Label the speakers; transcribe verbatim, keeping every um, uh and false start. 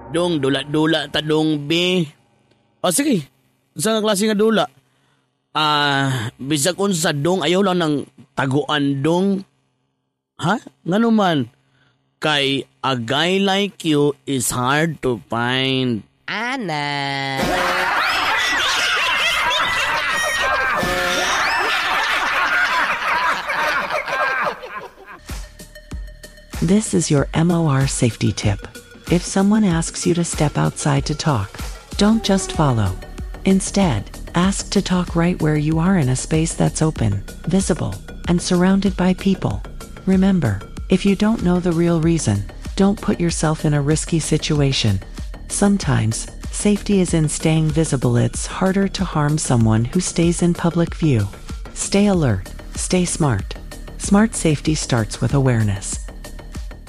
Speaker 1: Dong, dula-dula ta dong, be. O sige, sa nga klase nga dula? Ah, bisag unsa dong, ayaw lang ng taguan dong. Ha? Nga naman, kay a guy like you is hard to find.
Speaker 2: Ana.
Speaker 3: This is your M O R safety tip. If someone asks you to step outside to talk, don't just follow. Instead, ask to talk right where you are in a space that's open, visible, and surrounded by people. Remember, if you don't know the real reason, don't put yourself in a risky situation. Sometimes, safety is in staying visible. It's harder to harm someone who stays in public view. Stay alert, stay smart. Smart safety starts with awareness.